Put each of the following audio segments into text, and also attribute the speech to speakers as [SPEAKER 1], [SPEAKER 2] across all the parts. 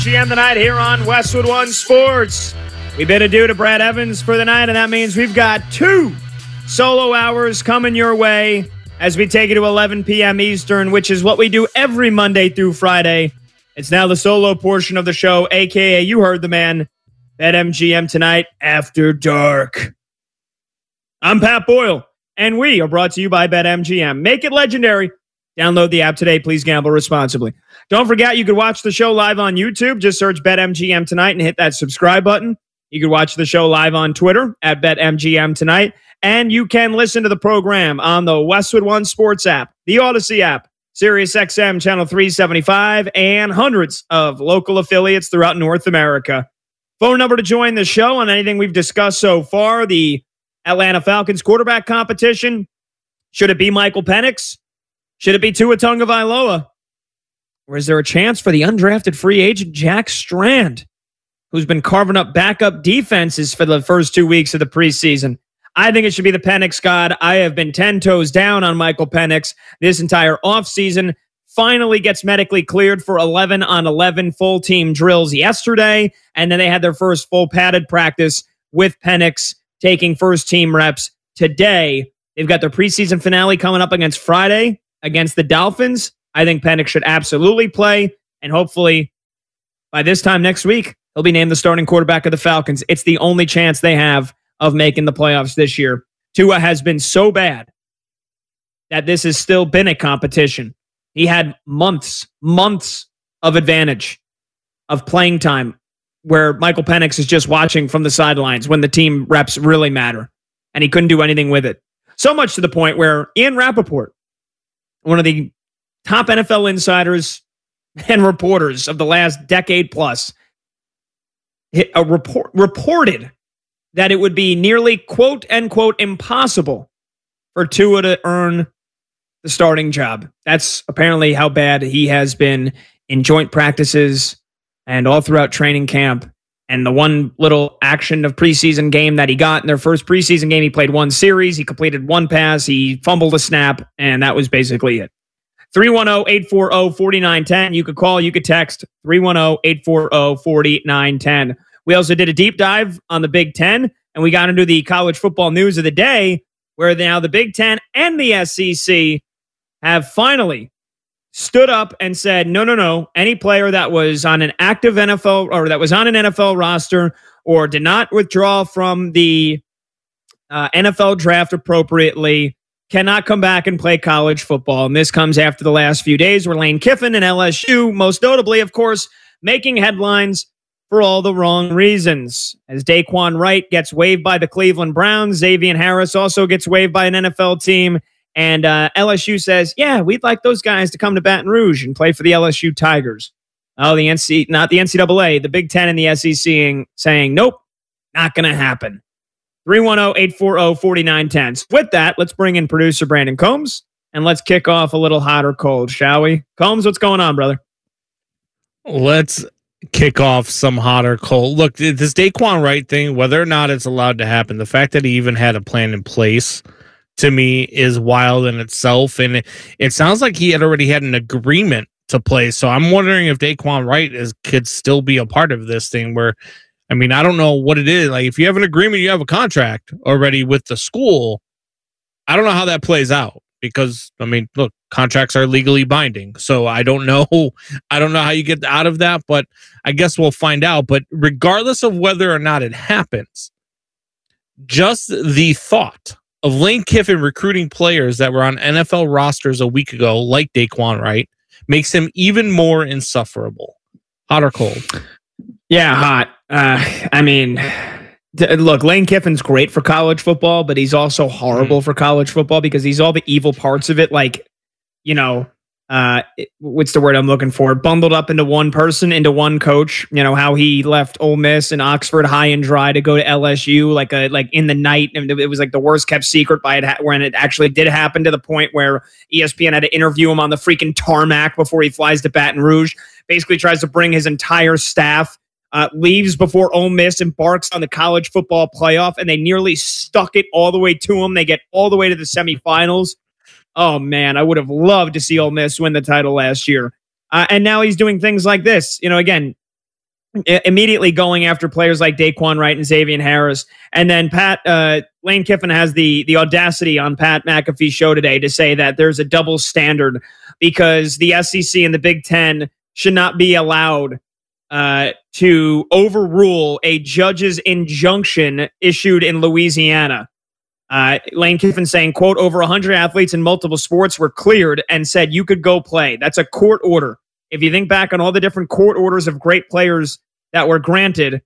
[SPEAKER 1] GM tonight here on Westwood One Sports. We've been adieu to Brad Evans for the night, and that means we've got 2 solo hours coming your way as we take you to 11 p.m. Eastern, which is what we do every Monday through Friday. It's now the solo portion of the show, a.k.a. you heard the man, BetMGM Tonight After Dark. I'm Pat Boyle, and we are brought to you by BetMGM. Make it legendary. Download the app today. Please gamble responsibly. Don't forget, you can watch the show live on YouTube. Just search BetMGM Tonight and hit that subscribe button. You can watch the show live on Twitter at BetMGM Tonight. And you can listen to the program on the Westwood One Sports app, the Odyssey app, SiriusXM Channel 375, and hundreds of local affiliates throughout North America. Phone number to join the show on anything we've discussed so far. The Atlanta Falcons quarterback competition. Should it be Michael Penix? Should it be Tua Tagovailoa? Or is there a chance for the undrafted free agent Jack Strand, who's been carving up backup defenses for the first 2 weeks of the preseason? I think it should be the Penix God. I have been 10 toes down on Michael Penix this entire offseason. Finally gets medically cleared for 11 on 11 full team drills yesterday. And then they had their first full padded practice with Penix taking first team reps today. They've got their preseason finale coming up against Friday against the Dolphins. I think Penix should absolutely play. And hopefully by this time next week, he'll be named the starting quarterback of the Falcons. It's the only chance they have of making the playoffs this year. Tua has been so bad that this has still been a competition. He had months of advantage of playing time where Michael Penix is just watching from the sidelines when the team reps really matter. And he couldn't do anything with it. So much to the point where Ian Rappaport, one of the top NFL insiders and reporters of the last decade plus, reported that it would be nearly quote-unquote impossible for Tua to earn the starting job. That's apparently how bad he has been in joint practices and all throughout training camp. And the one little action of preseason game that he got in their first preseason game, he played one series, he completed one pass, he fumbled a snap, and that was basically it. 310-840-4910. You could call, you could text 310-840-4910. We also did a deep dive on the Big Ten, and we got into the college football news of the day, where now the Big Ten and the SEC have finally stood up and said, no. Any player that was on an active NFL or that was on an NFL roster or did not withdraw from the NFL draft appropriately cannot come back and play college football. And this comes after the last few days where Lane Kiffin and LSU, most notably, of course, making headlines for all the wrong reasons. As Daquan Wright gets waived by the Cleveland Browns, Xavier Harris also gets waived by an NFL team, and LSU says, yeah, we'd like those guys to come to Baton Rouge and play for the LSU Tigers. Oh, not the NCAA, the Big Ten and the SEC saying, nope, not going to happen. 310-840-4910. So with that, let's bring in producer Brandon Combs, and let's kick off a little hot or cold, shall we? Combs, what's going on, brother?
[SPEAKER 2] Let's kick off some hot or cold. Look, this Daquan Wright thing, whether or not it's allowed to happen, the fact that he even had a plan in place, to me, is wild in itself. And it sounds like he had already had an agreement to play. So I'm wondering if Daquan Wright could still be a part of this thing where, I mean, I don't know what it is. Like, if you have an agreement, you have a contract already with the school. I don't know how that plays out because, I mean, look, contracts are legally binding. So I don't know how you get out of that, but I guess we'll find out. But regardless of whether or not it happens, just the thought of Lane Kiffin recruiting players that were on NFL rosters a week ago, like Daquan Wright, makes him even more insufferable. Hot or cold?
[SPEAKER 1] Yeah, hot. I mean, look, Lane Kiffin's great for college football, but he's also horrible for college football because he's all the evil parts of it, like, you know, what's the word I'm looking for? Bundled up into one person, into one coach. You know, how he left Ole Miss and Oxford high and dry to go to LSU, like in the night. And it was like the worst kept secret when it actually did happen, to the point where ESPN had to interview him on the freaking tarmac before he flies to Baton Rouge. Basically tries to bring his entire staff, leaves before Ole Miss embarks on the college football playoff, and they nearly stuck it all the way to him. They get all the way to the semifinals. Oh, man, I would have loved to see Ole Miss win the title last year. And now he's doing things like this. You know, again, immediately going after players like Daquan Wright and Xavier Harris. And then Lane Kiffin has the audacity on Pat McAfee's show today to say that there's a double standard because the SEC and the Big Ten should not be allowed to overrule a judge's injunction issued in Louisiana. Lane Kiffin saying, quote, over 100 athletes in multiple sports were cleared and said you could go play. That's a court order. If you think back on all the different court orders of great players that were granted,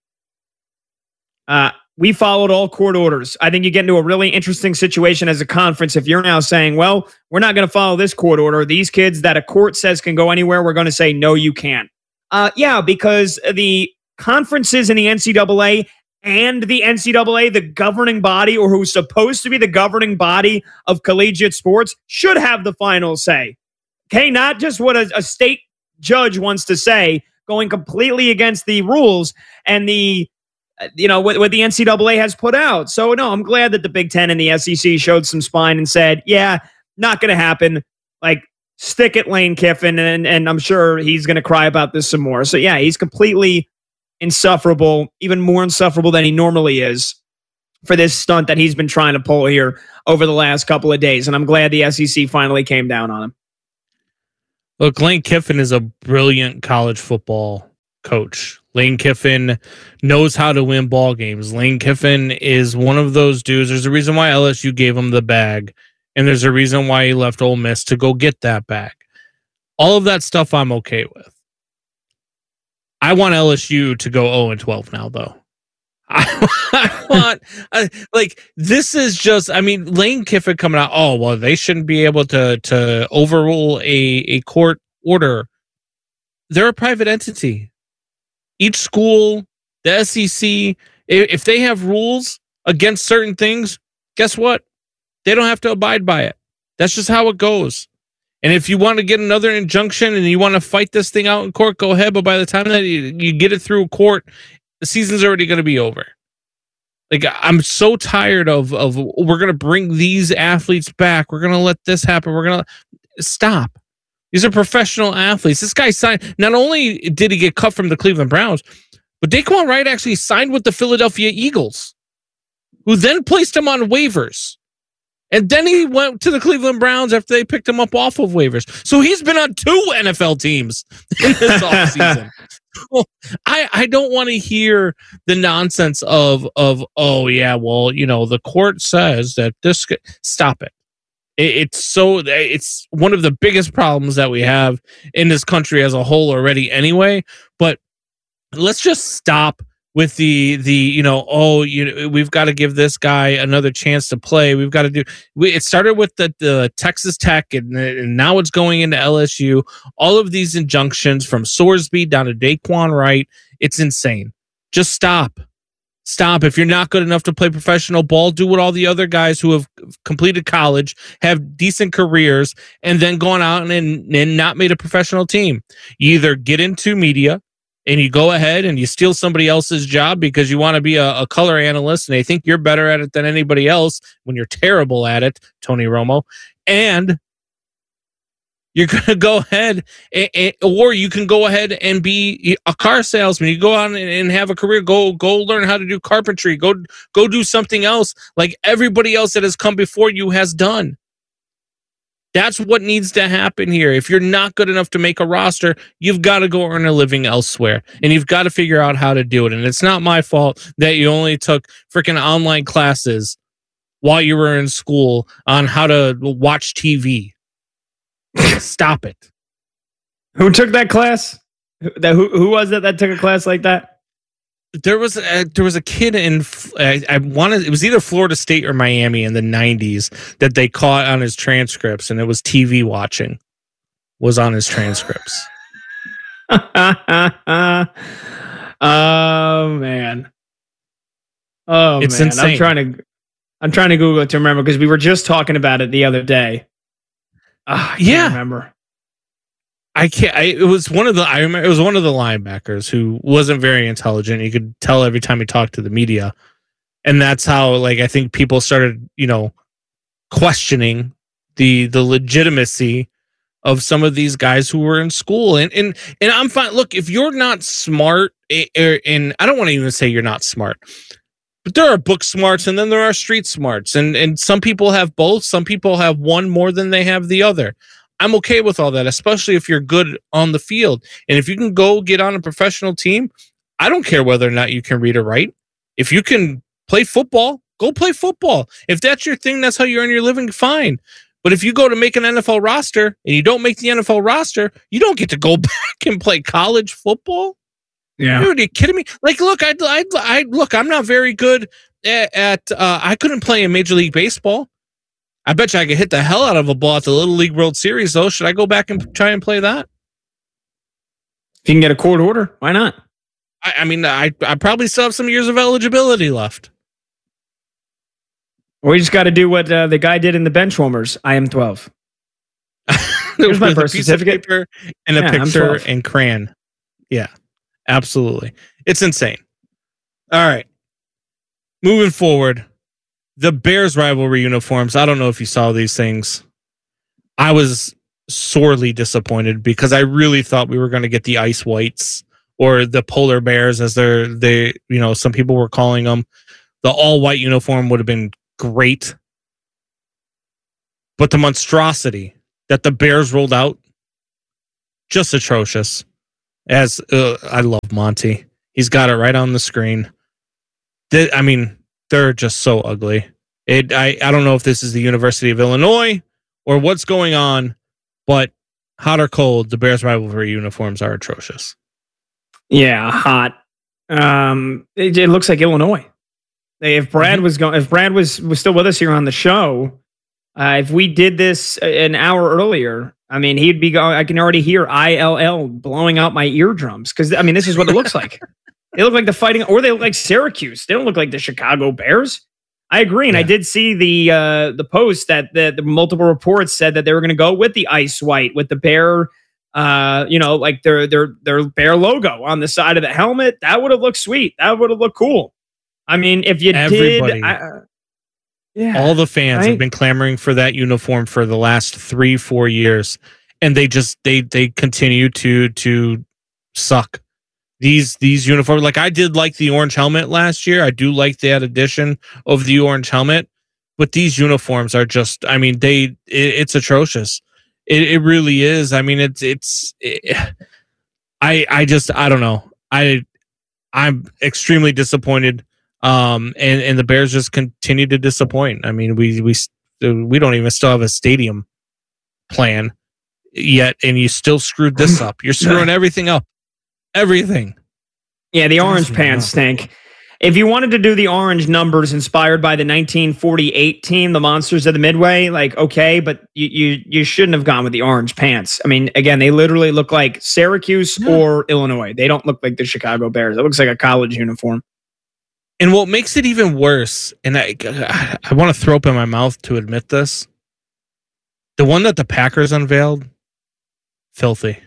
[SPEAKER 1] we followed all court orders. I think you get into a really interesting situation as a conference if you're now saying, well, we're not going to follow this court order. These kids that a court says can go anywhere, we're going to say, no, you can't. Yeah, because the conferences in the NCAA and the NCAA, the governing body, or who's supposed to be the governing body of collegiate sports, should have the final say. Okay, not just what a state judge wants to say, going completely against the rules and the what the NCAA has put out. So no, I'm glad that the Big Ten and the SEC showed some spine and said, yeah, not going to happen. Like, stick it, Lane Kiffin, and I'm sure he's going to cry about this some more. So yeah, he's completely insufferable, even more insufferable than he normally is for this stunt that he's been trying to pull here over the last couple of days. And I'm glad the SEC finally came down on him.
[SPEAKER 2] Look, Lane Kiffin is a brilliant college football coach. Lane Kiffin knows how to win ball games. Lane Kiffin is one of those dudes. There's a reason why LSU gave him the bag, and there's a reason why he left Ole Miss to go get that bag. All of that stuff I'm okay with. I want LSU to go 0-12 now, though. I want this is just, I mean, Lane Kiffin coming out, oh, well, they shouldn't be able to overrule a court order. They're a private entity. Each school, the SEC, if they have rules against certain things, guess what? They don't have to abide by it. That's just how it goes. And if you want to get another injunction and you want to fight this thing out in court, go ahead. But by the time that you get it through court, the season's already going to be over. Like, I'm so tired of we're going to bring these athletes back. We're going to let this happen. We're going to stop. These are professional athletes. This guy signed. Not only did he get cut from the Cleveland Browns, but Daquan Wright actually signed with the Philadelphia Eagles, who then placed him on waivers. And then he went to the Cleveland Browns after they picked him up off of waivers. So he's been on 2 NFL teams in this offseason. Well, I don't want to hear the nonsense of oh yeah, well, the court says that this. Stop it. It's one of the biggest problems that we have in this country as a whole already anyway. But let's just stop with we've got to give this guy another chance to play. We've got to do. It started with the Texas Tech, and now it's going into LSU. All of these injunctions from Sorsby down to Daquan Wright, it's insane. Just stop. Stop. If you're not good enough to play professional ball, do what all the other guys who have completed college, have decent careers, and then gone out and not made a professional team. You either get into media and you go ahead and you steal somebody else's job because you want to be a color analyst and they think you're better at it than anybody else when you're terrible at it, Tony Romo. And you're going to go ahead or you can go ahead and be a car salesman. You go on and have a career, go learn how to do carpentry, go do something else like everybody else that has come before you has done. That's what needs to happen here. If you're not good enough to make a roster, you've got to go earn a living elsewhere, and you've got to figure out how to do it. And it's not my fault that you only took freaking online classes while you were in school on how to watch TV. Stop it.
[SPEAKER 1] Who took that class? Who was it that took a class like that?
[SPEAKER 2] There was a kid in it was either Florida State or Miami in the 90s that they caught on his transcripts, and it was TV watching was on his transcripts.
[SPEAKER 1] Oh man.
[SPEAKER 2] It's
[SPEAKER 1] man.
[SPEAKER 2] insane.
[SPEAKER 1] I'm trying to Google it to remember because we were just talking about it the other day. I can't remember.
[SPEAKER 2] I can't. It was one of the linebackers who wasn't very intelligent. You could tell every time he talked to the media, and that's how I think people started questioning the legitimacy of some of these guys who were in school. And I'm fine. Look, if you're not smart and I don't want to even say you're not smart, but there are book smarts and then there are street smarts, and some people have both. Some people have one more than they have the other. I'm okay with all that, especially if you're good on the field. And if you can go get on a professional team, I don't care whether or not you can read or write. If you can play football, go play football. If that's your thing, that's how you earn your living, fine. But if you go to make an NFL roster and you don't make the NFL roster, you don't get to go back and play college football.
[SPEAKER 1] Yeah.
[SPEAKER 2] Dude, are you kidding me? Like, look, I'm not very good at I couldn't play in Major League Baseball. I bet you I could hit the hell out of a ball at the Little League World Series, though. Should I go back and try and play that?
[SPEAKER 1] If you can get a court order, why not?
[SPEAKER 2] I mean, I probably still have some years of eligibility left.
[SPEAKER 1] Or you just got to do what the guy did in the Benchwarmers. I am 12. Here's my birth certificate.
[SPEAKER 2] Paper and a picture and crayon. Yeah, absolutely. It's insane. All right. Moving forward, the Bears rivalry uniforms. I don't know if you saw these things. I was sorely disappointed because I really thought we were going to get the ice whites or the polar bears, as some people were calling them. The all white uniform would have been great, but the monstrosity that the Bears rolled out, just atrocious. As I love Monty, he's got it right on the screen. They're just so ugly. I don't know if this is the University of Illinois or what's going on, but hot or cold, the Bears rivalry uniforms are atrocious.
[SPEAKER 1] Yeah, hot. It looks like Illinois. If Brad was still with us here on the show, if we did this an hour earlier, he'd be going. I can already hear ILL blowing out my eardrums because this is what it looks like. They look like the Fighting, or they look like Syracuse. They don't look like the Chicago Bears. I agree, and I did see the post that the multiple reports said that they were going to go with the ice white with the bear, like their bear logo on the side of the helmet. That would have looked sweet. That would have looked cool. If you
[SPEAKER 2] Everybody,
[SPEAKER 1] did,
[SPEAKER 2] all the fans have been clamoring for that uniform for the last 3-4 years, and they continue to suck. These uniforms, like I did like the orange helmet last year. I do like that addition of the orange helmet, but these uniforms are just, it's atrocious. It really is. I don't know. I'm extremely disappointed. And the Bears just continue to disappoint. We don't even still have a stadium plan yet, and you still screwed this up. You're screwing everything up. Everything.
[SPEAKER 1] Yeah, the orange pants stink. If you wanted to do the orange numbers inspired by the 1948 team, the Monsters of the Midway, okay, but you shouldn't have gone with the orange pants. Again, they literally look like Syracuse or Illinois. They don't look like the Chicago Bears. It looks like a college uniform.
[SPEAKER 2] And what makes it even worse, and I want to throw up in my mouth to admit this, the one that the Packers unveiled, filthy.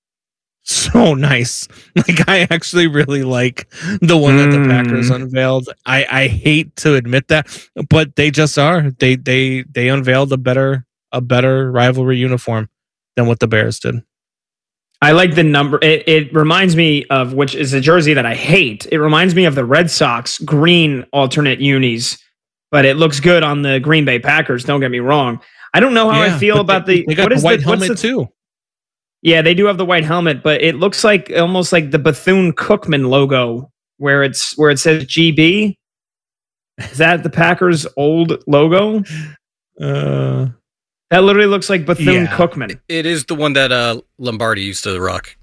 [SPEAKER 2] So nice. I actually really like the one that the Packers unveiled. I hate to admit that, but they just are. They unveiled a better rivalry uniform than what the Bears did.
[SPEAKER 1] I like the number. It reminds me of, which is a jersey that I hate. It reminds me of the Red Sox green alternate unis, but it looks good on the Green Bay Packers. Don't get me wrong. I don't know how I feel about
[SPEAKER 2] they got the white helmet too.
[SPEAKER 1] Yeah, they do have the white helmet, but it looks like almost like the Bethune-Cookman logo where it says GB. Is that the Packers' old logo? That literally looks like Bethune-Cookman.
[SPEAKER 3] It is the one that Lombardi used to rock.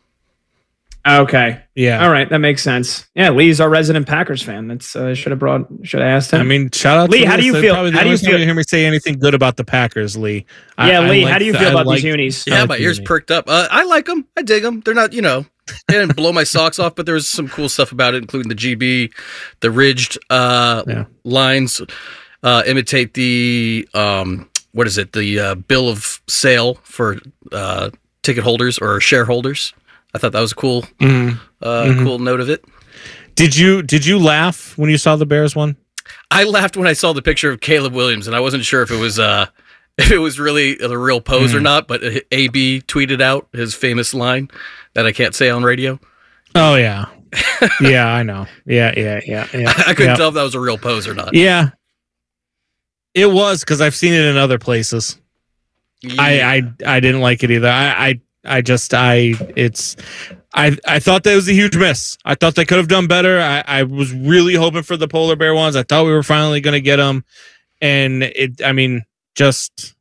[SPEAKER 1] Okay.
[SPEAKER 2] Yeah.
[SPEAKER 1] All right, that makes sense. Yeah, Lee's our resident Packers fan. That's should have asked him.
[SPEAKER 2] Shout out
[SPEAKER 1] Lee.
[SPEAKER 2] To
[SPEAKER 1] how do you feel?
[SPEAKER 2] How do you feel? Hear me say anything good about the Packers, Lee?
[SPEAKER 1] Yeah, Lee. How do you feel about these unis?
[SPEAKER 3] Yeah, my ears perked up. I like them. I dig them. They're not, they didn't blow my socks off, but there was some cool stuff about it, including the GB, the ridged lines imitate the what is it? The bill of sale for ticket holders or shareholders. I thought that was a cool, cool note of it.
[SPEAKER 2] Did you laugh when you saw the Bears one?
[SPEAKER 3] I laughed when I saw the picture of Caleb Williams, and I wasn't sure if it was really a real pose or not. But AB tweeted out his famous line that I can't say on radio.
[SPEAKER 2] Oh yeah, Yeah, I know. Yeah.
[SPEAKER 3] I couldn't tell if that was a real pose or not.
[SPEAKER 2] Yeah, it was, because I've seen it in other places. Yeah. I didn't like it either. I thought that was a huge miss. I thought they could have done better. I was really hoping for the polar bear ones. I thought we were finally going to get them, and just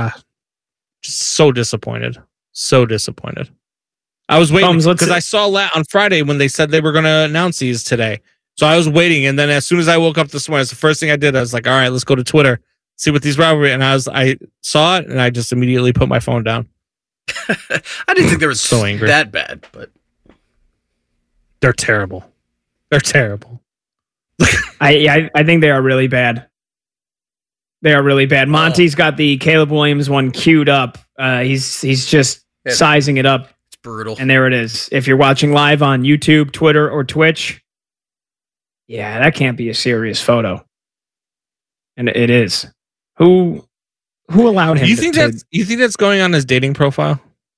[SPEAKER 2] so disappointed. So disappointed. I was waiting because I saw on Friday when they said they were going to announce these today. So I was waiting, and then as soon as I woke up this morning, it's the first thing I did. I was like, all right, let's go to Twitter, see what these rivalry. And I saw it, and I just immediately put my phone down.
[SPEAKER 3] I didn't think they were so angry. That bad, but
[SPEAKER 2] they're terrible. They're terrible.
[SPEAKER 1] I think they are really bad. They are really bad. Monty's got the Caleb Williams one queued up. He's just sizing it up.
[SPEAKER 3] It's brutal.
[SPEAKER 1] And there it is. If you're watching live on YouTube, Twitter, or Twitch, yeah, that can't be a serious photo. And it is. Who allowed him?
[SPEAKER 2] You think that's going on his dating profile?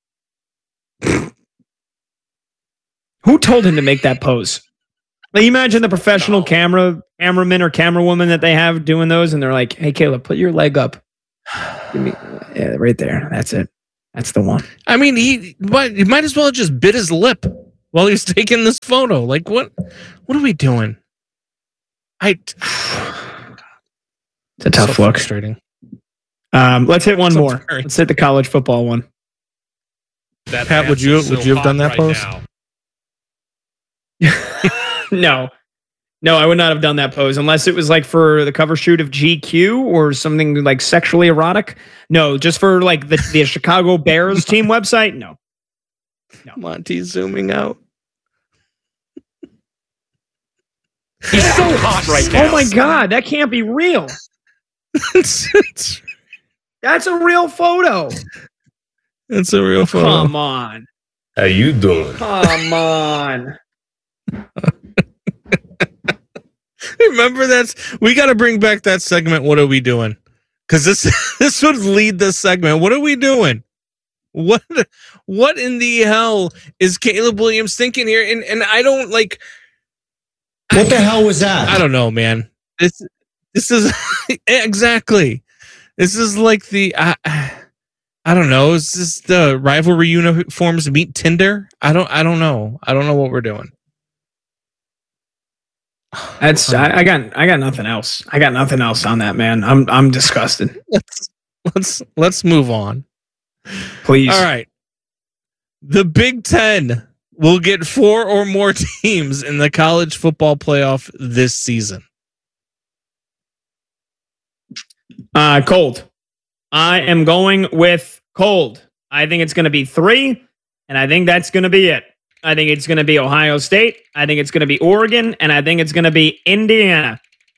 [SPEAKER 1] Who told him to make that pose? Like, imagine the professional cameraman or camerawoman that they have doing those, and they're like, "Hey, Caleb, put your leg up. Give me, yeah, right there. That's it. That's the one."
[SPEAKER 2] I mean, he might as well have just bit his lip while he was taking this photo. Like, what are we doing? It's
[SPEAKER 1] a tough look.
[SPEAKER 2] Frustrating.
[SPEAKER 1] Let's hit one more. Let's hit the college football one.
[SPEAKER 2] Pat, would you have done that pose?
[SPEAKER 1] No, I would not have done that pose unless it was like for the cover shoot of GQ or something like sexually erotic. No, just for like the Chicago Bears team website. No.
[SPEAKER 2] Monty's zooming out.
[SPEAKER 1] He's so hot right now. Oh my God, that can't be real. That's a real photo.
[SPEAKER 2] It's a real photo.
[SPEAKER 1] Come on.
[SPEAKER 4] How you doing?
[SPEAKER 1] Come on.
[SPEAKER 2] Remember we got to bring back that segment. What are we doing? Because this would lead this segment. What are we doing? What in the hell is Caleb Williams thinking here? And I don't like.
[SPEAKER 4] What the hell was that?
[SPEAKER 2] I don't know, man. This is exactly. This is like the. I don't know. Is this the rivalry uniforms meet Tinder? I don't know. I don't know what we're doing.
[SPEAKER 1] That's I got nothing else. I got nothing else on that, man. I'm disgusted.
[SPEAKER 2] Let's move on.
[SPEAKER 1] Please.
[SPEAKER 2] All right. The Big Ten will get 4 or more teams in the college football playoff this season.
[SPEAKER 1] Cold. I am going with cold. I think it's going to be 3, and I think that's going to be it. I think it's going to be Ohio State. I think it's going to be Oregon, and I think it's going to be Indiana.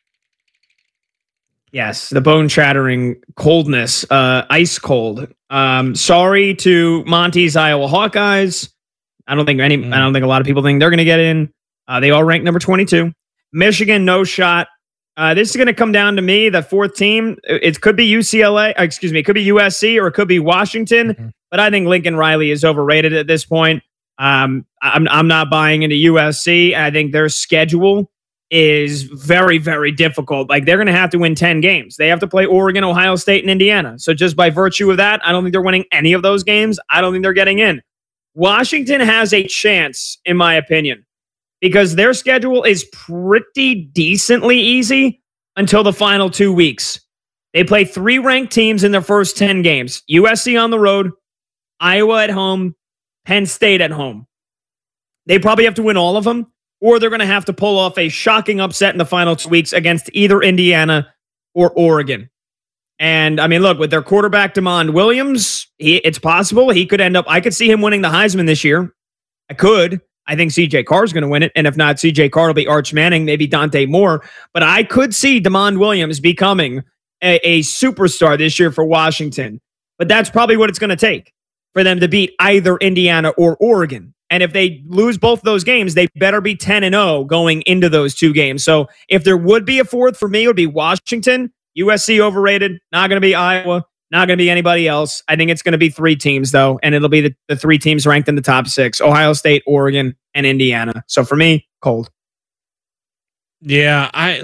[SPEAKER 1] Yes, the bone-shattering coldness, ice cold. Sorry to Monty's Iowa Hawkeyes. I don't think a lot of people think they're going to get in. They all rank number 22. Michigan, no shot. This is going to come down to me, the 4th team. It could be UCLA. Excuse me. It could be USC or it could be Washington. Mm-hmm. But I think Lincoln Riley is overrated at this point. I'm not buying into USC. I think their schedule is very, very difficult. Like, they're going to have to win 10 games. They have to play Oregon, Ohio State, and Indiana. So just by virtue of that, I don't think they're winning any of those games. I don't think they're getting in. Washington has a chance, in my opinion, because their schedule is pretty decently easy until the final 2 weeks. They play 3 ranked teams in their first 10 games. USC on the road, Iowa at home, Penn State at home. They probably have to win all of them, or they're going to have to pull off a shocking upset in the final 2 weeks against either Indiana or Oregon. And, I mean, look, with their quarterback, DeMond Williams, it's possible he could end up, I could see him winning the Heisman this year. I could. I think C.J. Carr is going to win it. And if not C.J. Carr, it'll be Arch Manning, maybe Dante Moore. But I could see DeMond Williams becoming a superstar this year for Washington. But that's probably what it's going to take for them to beat either Indiana or Oregon. And if they lose both those games, they better be 10-0 going into those 2 games. So if there would be a 4th for me, it would be Washington. USC overrated. Not going to be Iowa. Not going to be anybody else. I think it's going to be 3 teams, though, and it'll be the 3 teams ranked in the top 6, Ohio State, Oregon, and Indiana. So for me, cold.
[SPEAKER 2] Yeah, I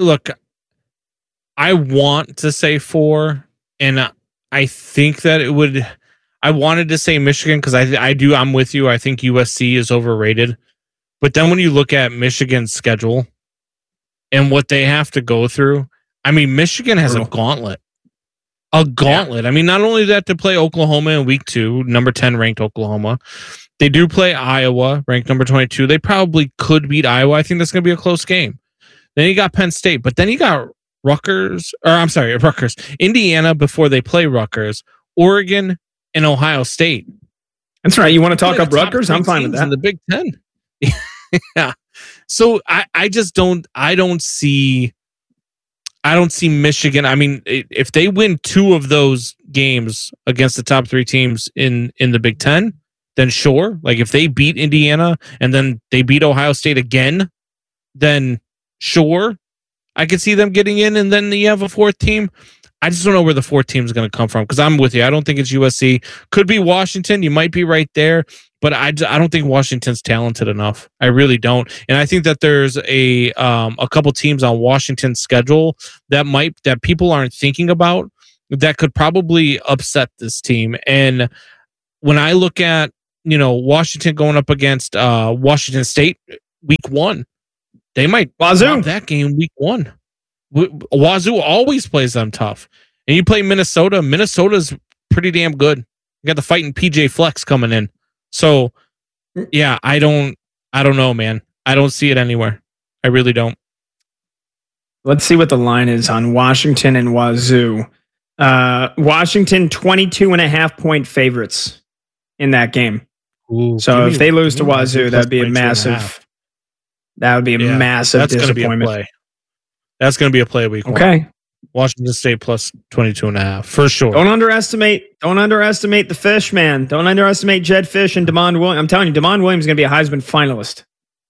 [SPEAKER 2] want to say 4, and I think that it would. I wanted to say Michigan because I'm with you. I think USC is overrated. But then when you look at Michigan's schedule and what they have to go through, I mean, Michigan has a gauntlet. Yeah. I mean, not only that, to play Oklahoma in week 2, number 10 ranked Oklahoma. They do play Iowa, ranked number 22. They probably could beat Iowa. I think that's going to be a close game. Then you got Penn State, but then you got Rutgers, Indiana before they play Rutgers, Oregon, and Ohio State.
[SPEAKER 1] That's right. You want to talk up Rutgers? I'm fine with that.
[SPEAKER 2] In the Big Ten. Yeah. So I don't see Michigan. I mean, if they win 2 of those games against the top 3 teams in the Big Ten, then sure. Like if they beat Indiana and then they beat Ohio State again, then sure, I could see them getting in, and then you have a 4th team. I just don't know where the 4th team is going to come from because I'm with you. I don't think it's USC. Could be Washington. You might be right there, but I don't think Washington's talented enough. I really don't. And I think that there's a couple teams on Washington's schedule that people aren't thinking about that could probably upset this team. And when I look at, Washington going up against Washington State week 1, they might drop that game week 1. Wazoo always plays them tough. And you play Minnesota. Minnesota's pretty damn good. You got the fighting PJ Flex coming in. So, yeah, I don't know, man. I don't see it anywhere. I really don't.
[SPEAKER 1] Let's see what the line is on Washington and Wazoo. Washington, 22.5-point favorites in that game.
[SPEAKER 2] Ooh,
[SPEAKER 1] so if they lose to Wazoo, that'd be a massive. That would be a massive disappointment.
[SPEAKER 2] That's going to be a play week 1.
[SPEAKER 1] Okay.
[SPEAKER 2] Washington State plus 22.5 for sure.
[SPEAKER 1] Don't underestimate the fish, man. Don't underestimate Jed Fish and Damon Williams. I'm telling you, Damon Williams is going to be a Heisman finalist.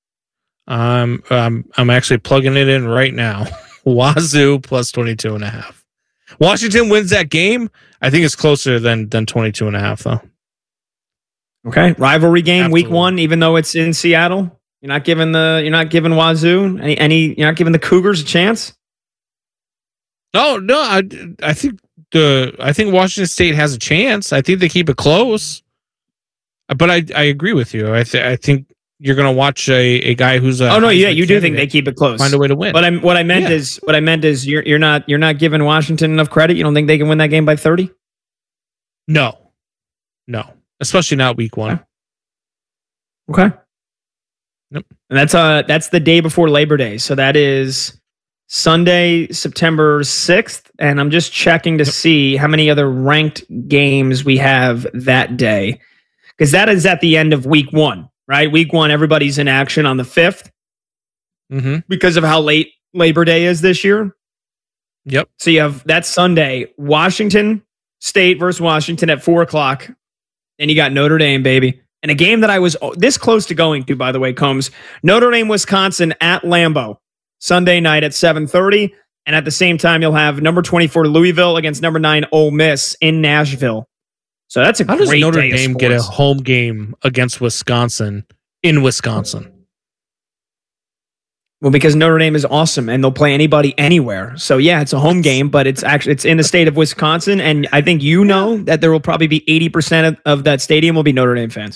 [SPEAKER 2] I'm actually plugging it in right now. Wazoo plus 22.5. Washington wins that game. I think it's closer than 22.5 though.
[SPEAKER 1] Okay. Rivalry game. Absolutely. Week 1, even though it's in Seattle. You're not giving Wazoo you're not giving the Cougars a chance?
[SPEAKER 2] No, I think Washington State has a chance. I think they keep it close. But I agree with you. I think you're going to watch a guy who's a
[SPEAKER 1] you do think they keep it close.
[SPEAKER 2] Find a way to win.
[SPEAKER 1] But what I meant is you're not giving Washington enough credit. You don't think they can win that game by 30?
[SPEAKER 2] No. Especially not week 1.
[SPEAKER 1] Okay.
[SPEAKER 2] Nope.
[SPEAKER 1] And that's the day before Labor Day. So that is Sunday, September 6th. And I'm just checking to see how many other ranked games we have that day. Because that is at the end of week 1, right? Week 1, everybody's in action on the 5th.
[SPEAKER 2] Mm-hmm.
[SPEAKER 1] Because of how late Labor Day is this year.
[SPEAKER 2] Yep.
[SPEAKER 1] So you have that Sunday, Washington State versus Washington at 4:00. And you got Notre Dame, baby. And a game that I was this close to going to, by the way, Combs, Notre Dame, Wisconsin at Lambeau, Sunday night at 7:30. And at the same time, you'll have number 24 Louisville against number 9 Ole Miss in Nashville. So that's a great day of sports. How does Notre Dame
[SPEAKER 2] get a home game against Wisconsin in Wisconsin?
[SPEAKER 1] Well, because Notre Dame is awesome and they'll play anybody anywhere. So yeah, it's a home game, but it's in the state of Wisconsin. And I think that there will probably be 80% of that stadium will be Notre Dame fans.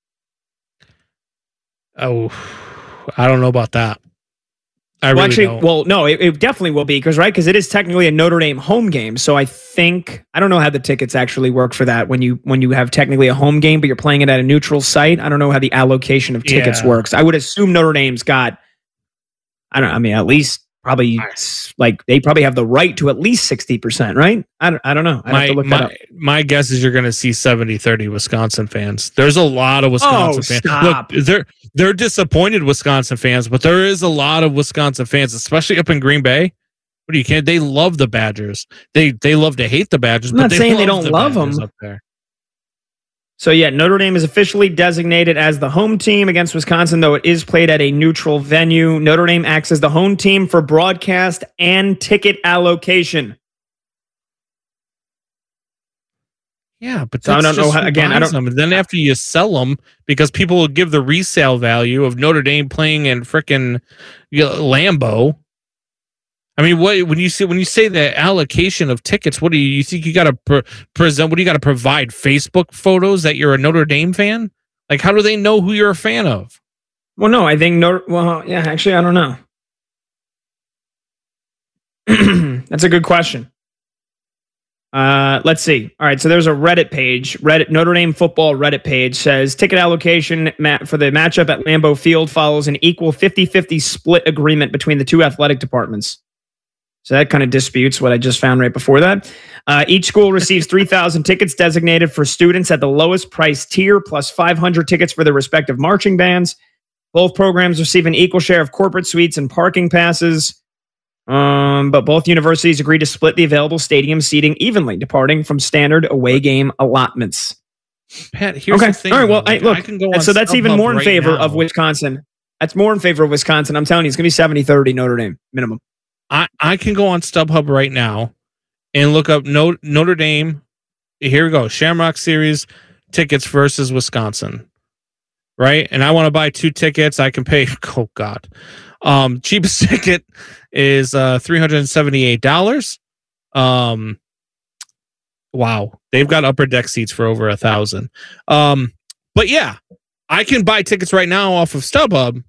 [SPEAKER 2] Oh, I don't know about that.
[SPEAKER 1] It definitely will be because it is technically a Notre Dame home game. So I don't know how the tickets actually work for that when you have technically a home game, but you're playing it at a neutral site. I don't know how the allocation of tickets works. I would assume Notre Dame's got, at least probably they probably have the right to at least 60%, right? I don't know. I have to look that up.
[SPEAKER 2] My guess is you're going to see 70-30 Wisconsin fans. There's a lot of Wisconsin fans.
[SPEAKER 1] Stop.
[SPEAKER 2] Look, they're disappointed Wisconsin fans, but there is a lot of Wisconsin fans, especially up in Green Bay. What do you care? They love the Badgers. They love to hate the Badgers.
[SPEAKER 1] I'm not saying they don't love them
[SPEAKER 2] up there.
[SPEAKER 1] So yeah, Notre Dame is officially designated as the home team against Wisconsin, though it is played at a neutral venue. Notre Dame acts as the home team for broadcast and ticket allocation.
[SPEAKER 2] Yeah, but
[SPEAKER 1] so I don't know. Again, I don't.
[SPEAKER 2] Them. And then after you sell them, because people will give the resale value of Notre Dame playing in frickin' Lambeau. I mean, when you say the allocation of tickets, what do you think you got to present? What do you got to provide? Facebook photos that you're a Notre Dame fan? Like, how do they know who you're a fan of?
[SPEAKER 1] Well, no, I think yeah. Actually, I don't know. That's a good question. Let's see. All right, so there's a Reddit page. Notre Dame football Reddit page says ticket allocation for the matchup at Lambeau Field follows an equal 50-50 split agreement between the two athletic departments. So that kind of disputes what I just found right before that. Each school receives 3,000 tickets designated for students at the lowest price tier, plus 500 tickets for their respective marching bands. Both programs receive an equal share of corporate suites and parking passes. But both universities agreed to split the available stadium seating evenly, departing from standard away game allotments.
[SPEAKER 2] Pat, here's the thing.
[SPEAKER 1] All right, well, look, I can go so that's even more in favor of Wisconsin. That's more in favor of Wisconsin. I'm telling you, it's going to be 70-30 Notre Dame, minimum.
[SPEAKER 2] I can go on StubHub right now and look up Notre Dame. Here we go. Shamrock Series tickets versus Wisconsin. Right? And I want to buy 2 tickets. I can pay, oh God. Cheapest ticket is $378. Wow, they've got upper deck seats for over 1,000. But yeah, I can buy tickets right now off of StubHub